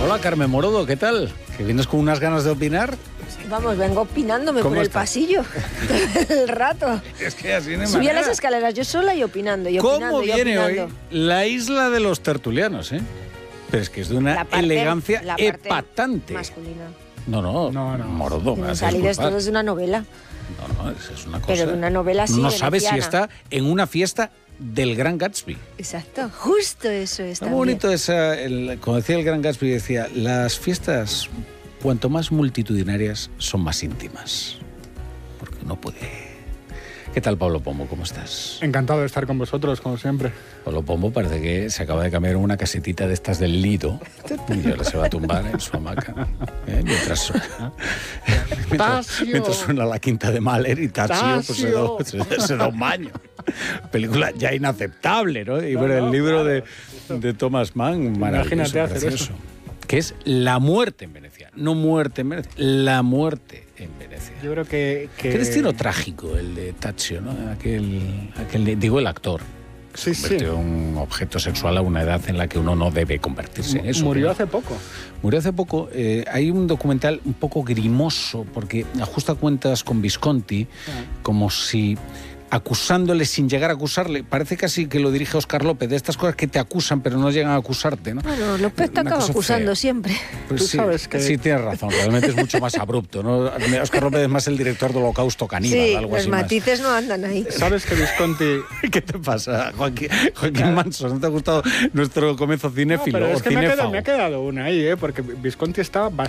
Hola, Carmen Morodo, ¿qué tal? ¿Que vienes con unas ganas de opinar? Vamos, vengo opinándome por el pasillo todo el rato. Es que así no hay Subí a manera. las escaleras yo sola y opinando, y opinando, ¿Cómo y viene opinando. hoy la isla de los tertulianos, eh? Pero es que es de una La parte- elegancia la parte epatante. masculina. No, No. Morodo, me No vas a salir disculpar. esto es de una novela. No, es una cosa... Pero de una novela así, No sabes si veneciana. está en una fiesta del Gran Gatsby. Exacto, justo eso es Está muy también. bonito como decía el Gran Gatsby, decía, las fiestas, cuanto más multitudinarias, son más íntimas. Porque uno puede... ¿Qué tal, Pablo Pombo? ¿Cómo estás? Encantado de estar con vosotros, como siempre. Pablo Pombo parece que se acaba de cambiar una casetita de estas del Lido y ahora se va a tumbar en su hamaca. Mientras suena la quinta de Mahler y Tazio pues se da un baño. Película ya inaceptable, ¿no? Y bueno, el libro de Thomas Mann, maravilloso, Imagínate hacer precioso. eso. Que es La muerte en Venecia. No muerte en Venecia, La muerte en Venecia. Yo creo que... Qué destino trágico el de Tazio, ¿no? Digo, el actor. Sí, Se convirtió en un objeto sexual a una edad en la que uno no debe convertirse en eso. Murió ¿no? hace poco. Murió hace poco. Hay un documental un poco grimoso porque ajusta cuentas con Visconti como si acusándole sin llegar a acusarle. Parece casi que lo dirige Óscar López, de estas cosas que te acusan pero no llegan a acusarte, ¿no? Bueno, López te Una acaba cosa acusando fea. siempre. Pues Tú sí, sabes que- sí, tienes razón. Realmente es mucho más abrupto, ¿no? Óscar López es más el director de Holocausto Caníbal, Sí, algo los así más. matices no andan ahí. ¿Sabes que Visconti... ¿Qué te pasa, Joaquín Manso? ¿No te ha gustado nuestro comienzo No, cinéfilo pero o es que me cinéfago? ha quedado una ahí, porque Visconti estaba